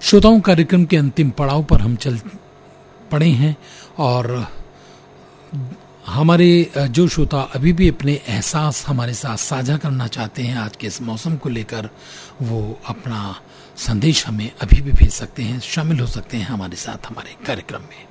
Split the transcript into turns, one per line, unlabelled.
श्रोताओं, कार्यक्रम के अंतिम पड़ाव पर हम चल पड़े हैं और हमारे जो श्रोता अभी भी अपने एहसास हमारे साथ साझा करना चाहते हैं आज के इस मौसम को लेकर, वो अपना संदेश हमें अभी भी भेज सकते हैं, शामिल हो सकते हैं हमारे साथ हमारे कार्यक्रम में।